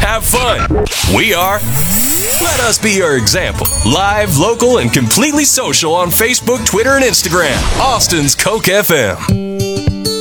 have fun. We are. Let us be your example. Live, local, and completely social on Facebook, Twitter, and Instagram. Austin's Coke FM.